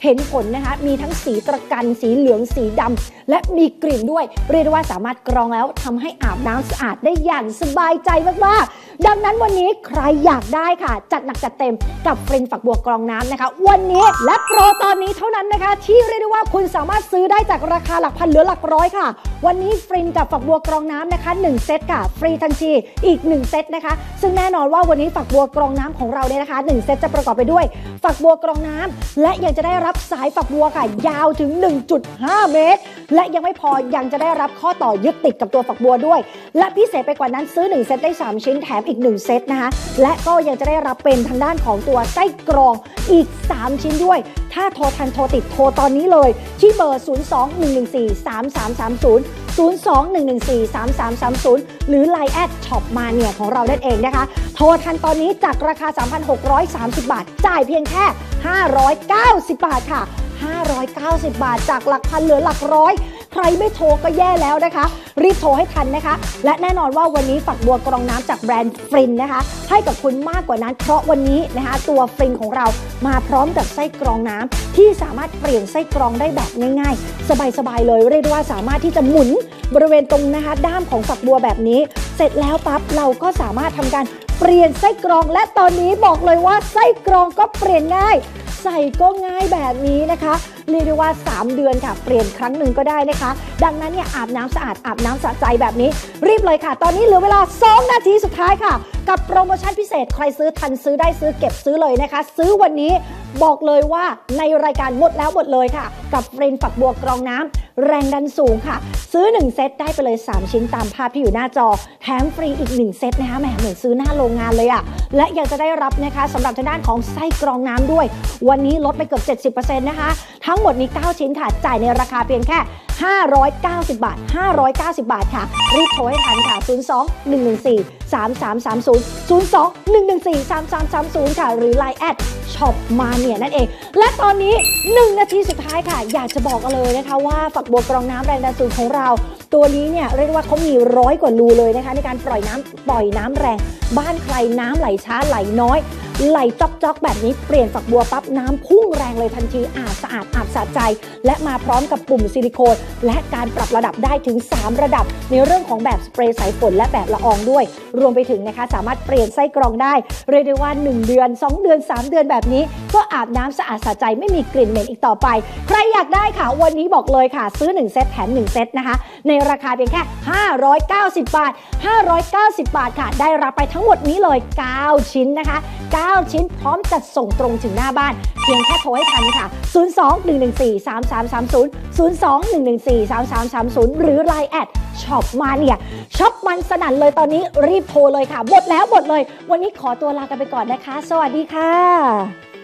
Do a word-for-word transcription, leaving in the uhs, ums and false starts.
เห็นผลนะคะมีทั้งสีตระกันสีเหลืองสีดำและมีกลิ่นด้วยเรียกได้ว่าสามารถกรองแล้วทำให้อาบน้ำสะอาดได้อย่างสบายใจมากๆดังนั้นวันนี้ใครอยากได้ค่ะจัดหนักจัดเต็มกับฟรินฝักบัวกรองน้ำนะคะวันนี้และโปรตอนนี้เท่านั้นนะคะที่เรียกได้ว่าคุณสามารถซื้อได้จากราคาหลักพันเหลือหลักร้อยค่ะวันนี้ฟรินกับฝักบัวกรองน้ำนะคะหนึ่งเซตค่ะฟรีทันทีอีกหนึ่งเซตนะคะซึ่งแน่นอนว่าวันนี้ฝักบัวกรองน้ำของเราเนี่ยนะคะหนึ่งเซตจะประกอบไปด้วยฝักบัวกรองน้ำและยังจะได้รับสายฝักบัวค่ะยาวถึง หนึ่งจุดห้า เมตรและยังไม่พอยังจะได้รับข้อต่อยึดติดกับตัวฝักบัวด้วยและพิเศษไปกว่านั้นซื้อหนึ่งเซตได้สามชิ้นแถมอีกหนึ่งเซตนะคะและก็ยังจะได้รับเป็นทางด้านของตัวไส้กรองอีกสามชิ้นด้วยถ้าโทรทันโทรติดโทรตอนนี้เลยที่เบอร์ศูนย์ สอง หนึ่ง หนึ่ง สี่ สาม สาม สาม ศูนย์ ศูนย์ สอง หนึ่ง หนึ่ง สี่ สาม สาม สาม ศูนย์หรือ ไลน์ แอดช็อปมาเนี่ยของเรานั่นเองนะคะโทรทันตอนนี้จากราคา สามพันหกร้อยสามสิบ บาทจ่ายเพียงแค่ห้าร้อยเก้าสิบบาทค่ะห้าร้อยเก้าสิบบาทจากหลักพันเหลือหลักร้อยใครไม่โทรก็แย่แล้วนะคะรีบโทรให้ทันนะคะและแน่นอนว่าวันนี้ฝักบัวกรองน้ำจากแบรนด์ฟรินนะคะให้กับคุณมากกว่านั้นเพราะวันนี้นะคะตัวฟรินของเรามาพร้อมกับไส้กรองน้ำที่สามารถเปลี่ยนไส้กรองได้แบบง่ายๆสบายๆเลยเรียกว่าสามารถที่จะหมุนบริเวณตรงนะคะด้ามของฝักบัวแบบนี้เสร็จแล้วปั๊บเราก็สามารถทำการเปลี่ยนไส้กรองและตอนนี้บอกเลยว่าไส้กรองก็เปลี่ยนง่ายใส่ก็ง่ายแบบนี้นะคะเรียกได้ว่าสามเดือนค่ะเปลี่ยนครั้งหนึ่งก็ได้นะคะดังนั้นเนี่ยอาบน้ำสะอาดอาบน้ำสะใจแบบนี้รีบเลยค่ะตอนนี้เหลือเวลาสองนาทีสุดท้ายค่ะกับโปรโมชั่นพิเศษใครซื้อทันซื้อได้ซื้อเก็บซื้อเลยนะคะซื้อวันนี้บอกเลยว่าในรายการหมดแล้วหมดเลยค่ะกับฟรินฝักบัวกรองน้ำแรงดันสูงค่ะซื้อหนึ่งเซตได้ไปเลยสามชิ้นตามภาพที่อยู่หน้าจอแถมฟรีอีกหนึ่งเซตนะคะแหมเหมือนซื้อหน้าโรงงานเลยอะและยังจะได้รับนะคะสำหรับทางด้านของไส้กรองน้ำด้วยวันนี้ลดไปเกือบ เจ็ดสิบเปอร์เซ็นต์ นะคะทั้งหมดนี้เก้าชิ้นค่ะจ่ายในราคาเพียงแค่ห้าร้อยเก้าสิบบาทห้าร้อยเก้าสิบบาทค่ะรีบโทรให้ทันค่ะศูนย์ สอง หนึ่ง หนึ่ง สี่ สาม สาม สาม ศูนย์ ศูนย์ สอง หนึ่ง หนึ่ง สี่ สาม สาม สาม ศูนย์ค่ะหรือ ไลน์ แอดช็อปมาเนี่ยนั่นเองและตอนนี้หนึ่งนาทีสุดท้ายค่ะอยากจะบอกกันเลยนะคะว่าฝักบัวกรองน้ำแรงดันสูงของเราตัวนี้เนี่ยเรียกว่าเขามีร้อยกว่ารูเลยนะคะในการปล่อยน้ำปล่อยน้ำแรงบ้านใครน้ำไหลช้าไหลน้อยไหลจ๊อกๆแบบนี้เปลี่ยนฝักบัวปั๊บน้ำพุ่งแรงเลยทันทีอาบสะอาดอาบสะใจและมาพร้อมกับปุ่มซิลิโคนและการปรับระดับได้ถึงสามระดับในเรื่องของแบบสเปรย์สายฝนและแบบละอองด้วยรวมไปถึงนะคะสามารถเปลี่ยนไส้กรองได้เรียกได้ว่าหนึ่งเดือนสองเดือนสามเดือนแบบนี้ก็อาบน้ำสะอาดสะใจไม่มีกลิ่นเหม็นอีกต่อไปใครอยากได้ค่ะวันนี้บอกเลยค่ะซื้อหนึ่งเซตแถมหนึ่งเซตนะคะในราคาเพียงแค่ห้าร้อยเก้าสิบบาทห้าร้อยเก้าสิบบาทค่ะได้รับไปทั้งหมดนี้เลยเก้าชิ้นนะคะเก้าชิ้นพร้อมจัดส่งตรงถึงหน้าบ้านเพียงแค่โทรให้ทันค่ะศูนย์ สอง หนึ่ง หนึ่ง สี่ สาม สาม สาม ศูนย์ ศูนย์ สอง หนึ่ง หนึ่ง สี่ สาม สาม สาม ศูนย์หรือ ไลน์ แอดช็อปมาเนี่ยช็อปมันสนั่นเลยตอนนี้รีบโทรเลยค่ะหมดแล้วหมดเลยวันนี้ขอตัวลากันไปก่อนนะคะสวัสดีค่ะ